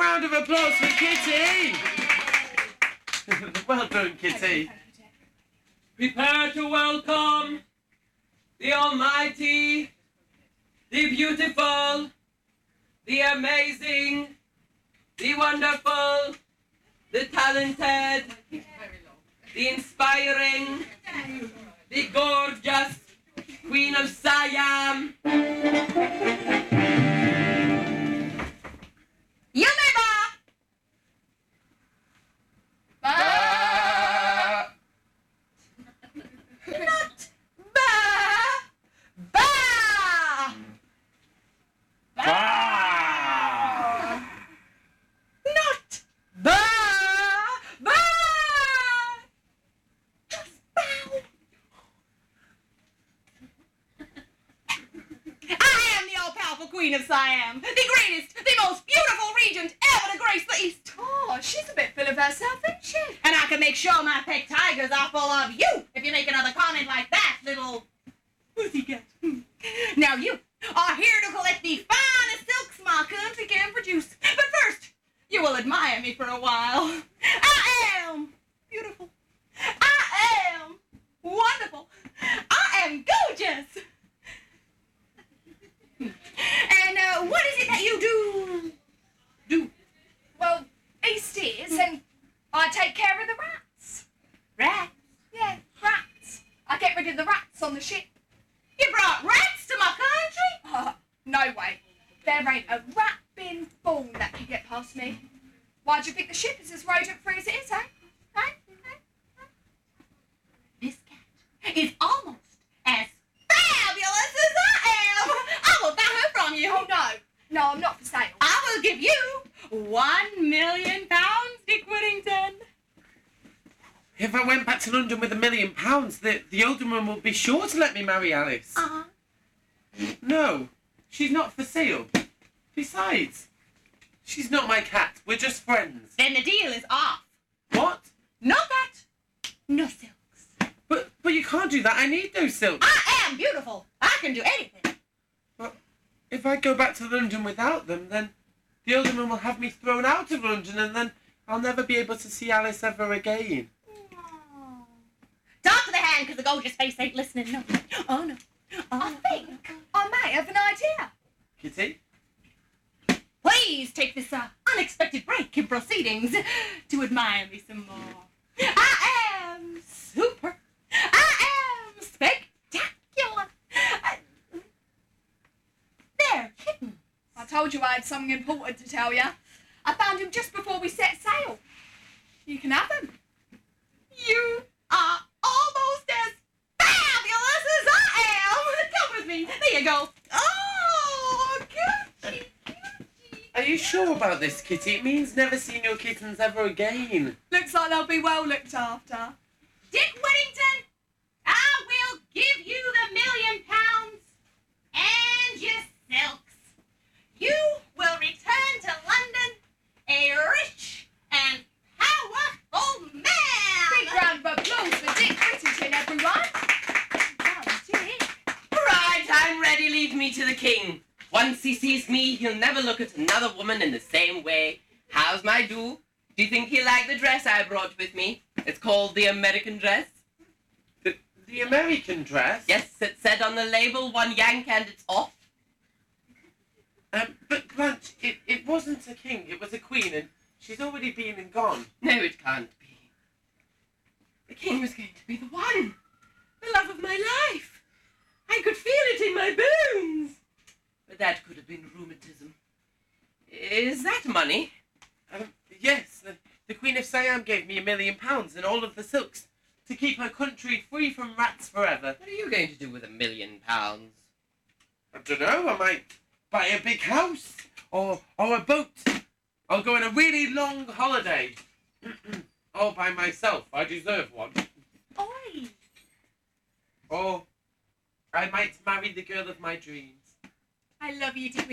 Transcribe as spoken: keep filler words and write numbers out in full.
round of applause for Kitty. Well done, Kitty. Prepare to welcome the almighty, the beautiful, the amazing, the wonderful, the talented, the inspiring, the gorgeous Queen of Siam. Yumeba! Ba! Not ba! Ba! Ba! Not ba! Ba! Just bow. I am the all-powerful Queen of Siam, the greatest, the most beautiful regent ever to grace the East. Oh, she's a bit full of herself, isn't she? And I can make sure my pet tigers are full of you if you make another comment like that, little pussycat. Now you are here to collect the finest silks my country can produce. But first, you will admire me for a while. I am beautiful. I am wonderful. I am gorgeous. And uh, what is it that you do? Do? Well, East is, and I take care of the rats. Rats? Yeah, rats. I get rid of the rats on the ship. You brought rats to my country? Uh, no way. There ain't a rat bin born that can get past me. Why do you think the ship is as rodent-free as it is, eh? Eh? Eh? This cat is almost as fabulous as I am. I will buy her from you. Oh, no. No, I'm not for sale. I will give you one million pounds, Dick Whittington. If I went back to London with a million pounds, the, the alderman would be sure to let me marry Alice. Uh-huh. No, she's not for sale. Besides, she's not my cat. We're just friends. Then the deal is off. What? No cat, no silks. But but you can't do that. I need those silks. I am beautiful. I can do anything. But if I go back to London without them, then the alderman will have me thrown out of London, and then I'll never be able to see Alice ever again. Talk to the hand, because the gorgeous face ain't listening. No. Oh, no. Oh, I think I may have an idea. Kitty? Please take this uh, unexpected break in proceedings to admire me some more. I am super. I am spectacular. I... There, kitten. I told you I had something important to tell you. I found him just before we set sail. You can have him. You are almost as fabulous as I am. Come with me. There you go. Oh, Gucci, Gucci. Are you sure about this, Kitty? It means never seeing your kittens ever again. Looks like they'll be well looked after. Dick Whittington, I will give you the million pounds and your silks. You will return to London a rich and powerful man. Big round of applause for Dick Whittington, everyone. Oh, Dick. Right, I'm ready. Leave me to the king. Once he sees me, he'll never look at another woman in the same way. How's my do? Do you think he'll like the dress I brought with me? It's called the American dress. The, the American dress? Yes, it said on the label, one yank and it's off. Um, but Blanche, it, it wasn't a king, it was a queen, and she's already been and gone. No, it can't be. The king was going to be the one. The love of my life. I could feel it in my bones. But that could have been rheumatism. Is that money? Um, yes, the, the Queen of Siam gave me a million pounds and all of the silks to keep her country free from rats forever. What are you going to do with a million pounds? I don't know, I might buy a big house or, or a boat. I'll go on a really long holiday. All by myself. I deserve one. Oi. Or I might marry the girl of my dreams. I love you, Dick